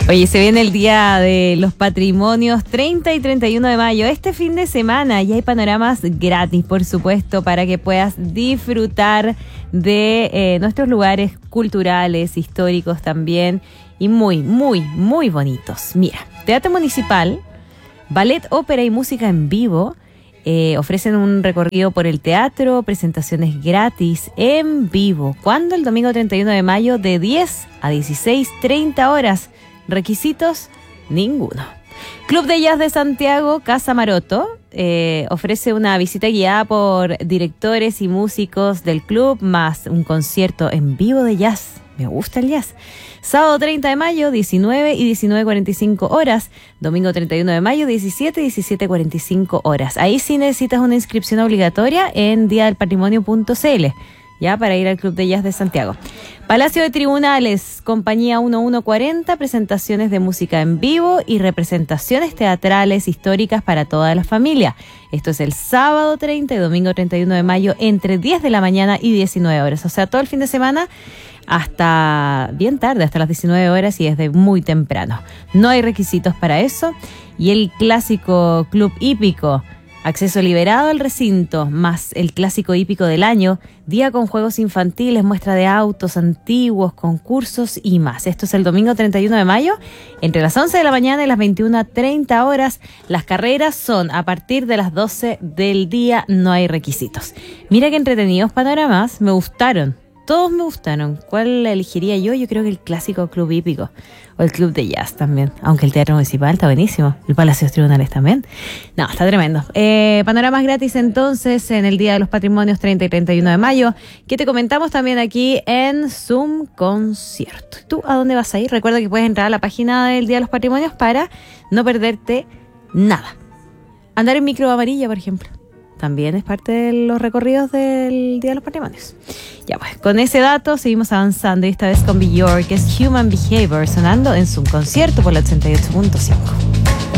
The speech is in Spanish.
Oye, se viene el Día de los Patrimonios 30 y 31 de mayo, este fin de semana, y hay panoramas gratis, por supuesto, para que puedas disfrutar de nuestros lugares culturales, históricos también, y muy, muy, muy bonitos. Mira, Teatro Municipal, Ballet, Ópera y Música en Vivo ofrecen un recorrido por el teatro, presentaciones gratis en vivo. ¿Cuándo? El domingo 31 de mayo de 10 a 16:30 horas. Requisitos, ninguno. Club de Jazz de Santiago, Casa Maroto, ofrece una visita guiada por directores y músicos del club, más un concierto en vivo de jazz. Me gusta el jazz. Sábado 30 de mayo, 19 y 19:45 horas. Domingo 31 de mayo, 17 y 17:45 horas. Ahí sí necesitas una inscripción obligatoria en diadelpatrimonio.cl, ya, para ir al Club de Jazz de Santiago. Palacio de Tribunales, Compañía 1140, presentaciones de música en vivo y representaciones teatrales históricas para toda la familia. Esto es el sábado 30 y domingo 31 de mayo entre 10 de la mañana y 19 horas. O sea, todo el fin de semana hasta bien tarde, hasta las 19 horas y desde muy temprano. No hay requisitos para eso. Y el clásico Club Hípico, acceso liberado al recinto, más el clásico hípico del año, día con juegos infantiles, muestra de autos antiguos, concursos y más. Esto es el domingo 31 de mayo, entre las 11 de la mañana y las 21:30 horas. Las carreras son a partir de las 12 del día, no hay requisitos. Mira qué entretenidos panoramas, me gustaron. Todos me gustaron. ¿Cuál elegiría yo? Yo creo que el clásico Club Hípico o el Club de Jazz también. Aunque el Teatro Municipal está buenísimo. El Palacio de los Tribunales también. No, está tremendo. Panoramas gratis entonces en el Día de los Patrimonios 30 y 31 de mayo, que te comentamos también aquí en Zoom Concierto. ¿Tú a dónde vas a ir? Recuerda que puedes entrar a la página del Día de los Patrimonios para no perderte nada. Andar en micro amarilla, por ejemplo, también es parte de los recorridos del Día de los Patrimonios. Ya pues, con ese dato seguimos avanzando y esta vez con Björk, que es Human Behavior, sonando en Zoom Concierto por la 88.5.